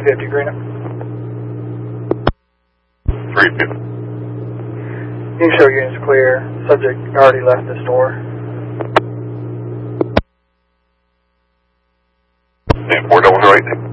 350 Greenup. 350. You can show units clear. Subject already left the store. And 400 right.